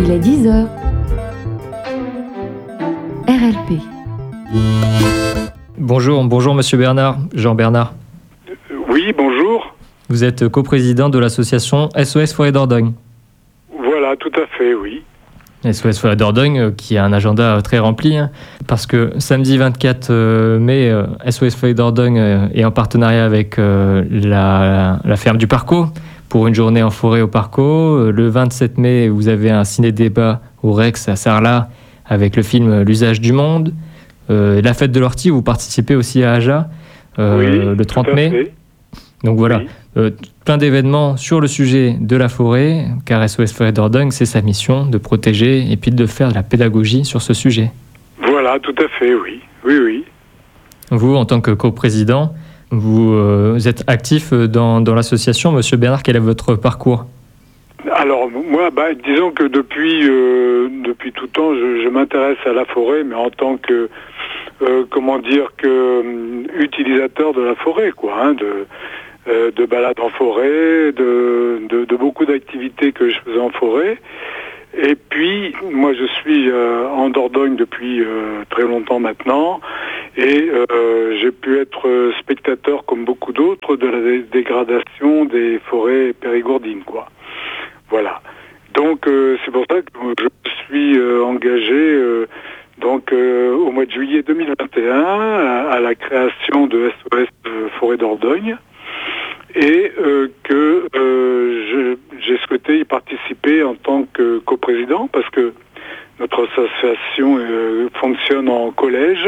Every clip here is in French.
Il est 10h. RLP. Bonjour Monsieur Bernard, Jean Bernard. Oui, bonjour. Vous êtes coprésident de l'association SOS Forêt Dordogne. Voilà, tout à fait, oui. SOS Forêt Dordogne qui a un agenda très rempli, parce que samedi 24 mai, SOS Forêt Dordogne est en partenariat avec la ferme du Parco pour une journée en forêt au Parco. Le 27 mai, vous avez un ciné-débat au Rex à Sarlat avec le film L'usage du monde. La fête de l'ortie, vous participez aussi à Aja le 30 mai. Fait. Donc voilà, oui. Plein d'événements sur le sujet de la forêt, car SOS Forêt Dordogne, c'est sa mission de protéger et puis de faire de la pédagogie sur ce sujet. Voilà, tout à fait, oui. Oui. Vous, en tant que coprésident, vous êtes actif dans l'association. Monsieur Bernard, quel est votre parcours ? Alors, moi, disons que depuis tout temps, je m'intéresse à la forêt, mais en tant que, utilisateur de la forêt, quoi, de balades en forêt, de beaucoup d'activités que je faisais en forêt. Et puis, moi, je suis en Dordogne depuis très longtemps maintenant, et j'ai pu être spectateur, comme beaucoup d'autres, de la dégradation des forêts périgourdines, quoi. Voilà. Donc, c'est pour ça que je me suis engagé au mois de juillet 2021 à la création de SOS Forêt Dordogne, et que j'ai souhaité y participer en tant que coprésident, parce que notre association fonctionne en collège.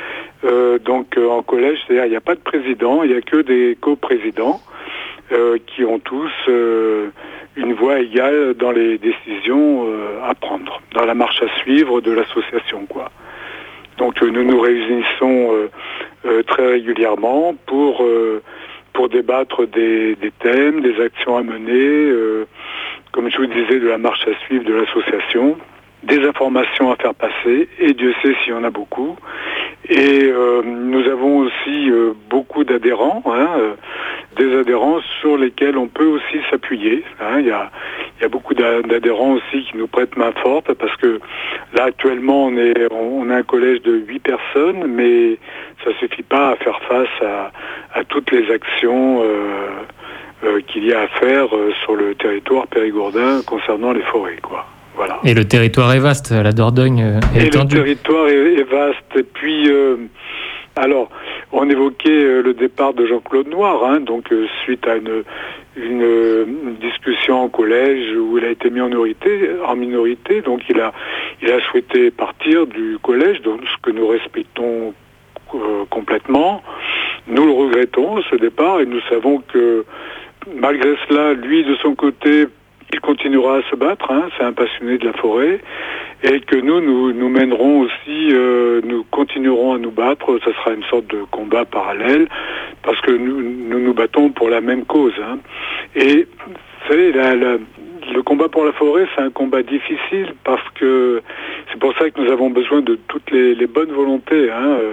En collège, c'est-à-dire il n'y a pas de président, il n'y a que des coprésidents qui ont tous une voix égale dans les décisions à prendre, dans la marche à suivre de l'association, quoi. Donc nous nous réunissons très régulièrement pour débattre des thèmes, des actions à mener, comme je vous disais, de la marche à suivre de l'association, des informations à faire passer, et Dieu sait s'il y en a beaucoup. Et nous avons aussi beaucoup d'adhérents, des adhérents sur lesquels on peut aussi s'appuyer. Il y a beaucoup d'adhérents aussi qui nous prêtent main forte, parce que là actuellement on a un collège de 8 personnes, mais ça suffit pas à faire face à toutes les actions qu'il y a à faire sur le territoire périgourdin concernant les forêts, quoi. Voilà. Et le territoire est vaste, la Dordogne est étendue. Le territoire est vaste. Et puis, alors, on évoquait le départ de Jean-Claude Noir, suite à une discussion en collège où il a été mis en minorité. Donc, il a souhaité partir du collège, donc ce que nous respectons complètement. Nous le regrettons, ce départ, et nous savons que, malgré cela, lui, de son côté, il continuera à se battre, c'est un passionné de la forêt, et que nous mènerons aussi, nous continuerons à nous battre. Ce sera une sorte de combat parallèle, parce que nous battons pour la même cause. Et vous savez, le combat pour la forêt, c'est un combat difficile, parce que c'est pour ça que nous avons besoin de toutes les bonnes volontés.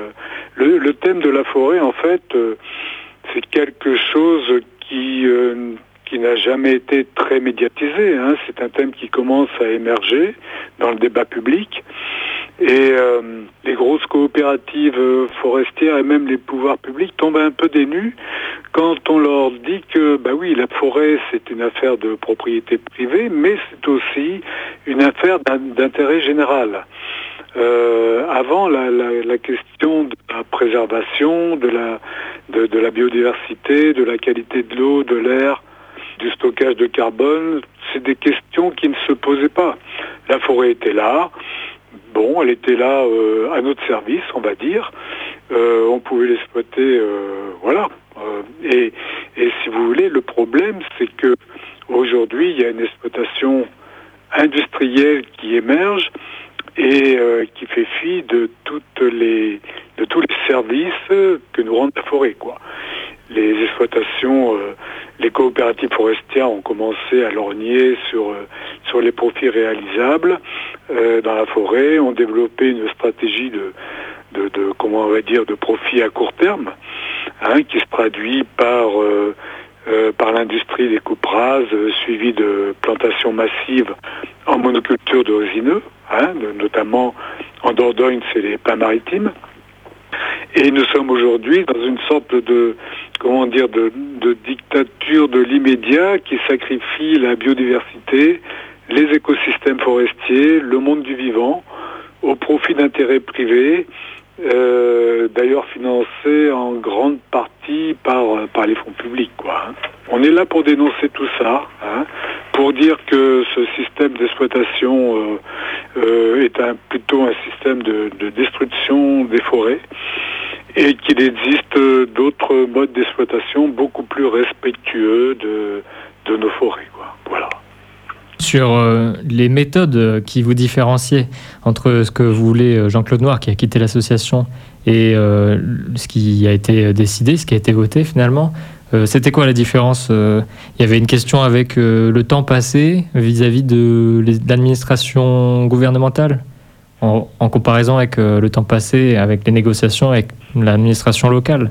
Le thème de la forêt, en fait, c'est quelque chose qui n'a jamais été très médiatisé. C'est un thème qui commence à émerger dans le débat public. Et les grosses coopératives forestières et même les pouvoirs publics tombent un peu des nues quand on leur dit que, la forêt, c'est une affaire de propriété privée, mais c'est aussi une affaire d'intérêt général. Avant, la question de la préservation, de la biodiversité, de la qualité de l'eau, de l'air, du stockage de carbone, c'est des questions qui ne se posaient pas. La forêt était là, elle était là à notre service, on va dire. On pouvait l'exploiter, et si vous voulez, le problème, c'est que aujourd'hui, il y a une exploitation industrielle qui émerge et qui fait fi de tous les services que nous rend la forêt, quoi. Les exploitations, les coopératives forestières ont commencé à lorgner sur les profits réalisables dans la forêt, ont développé une stratégie de profit à court terme, qui se traduit par l'industrie des coupes rases, suivie de plantations massives en monoculture de résineux, notamment en Dordogne, c'est les pins maritimes. Et nous sommes aujourd'hui dans une sorte de dictature de l'immédiat qui sacrifie la biodiversité, les écosystèmes forestiers, le monde du vivant, au profit d'intérêts privés, d'ailleurs financés en grande partie par les fonds publics, quoi. On est là pour dénoncer tout ça, pour dire que ce système d'exploitation est plutôt un système de destruction des forêts et qu'il existe d'autres modes d'exploitation beaucoup plus respectueux de nos forêts, quoi. Voilà. Sur les méthodes qui vous différenciaient entre ce que voulait Jean-Claude Noir, qui a quitté l'association, et ce qui a été décidé, ce qui a été voté finalement, c'était quoi la différence ? Il y avait une question avec le temps passé vis-à-vis de l'administration gouvernementale, en comparaison avec le temps passé avec les négociations avec l'administration locale.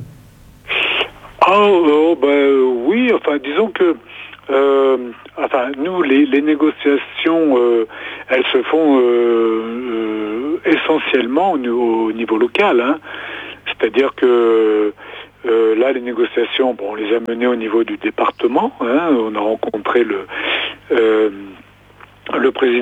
Oui, disons que nous, les négociations, elles se font essentiellement au niveau local. C'est-à-dire que là, les négociations, on les a menées au niveau du département. On a rencontré le président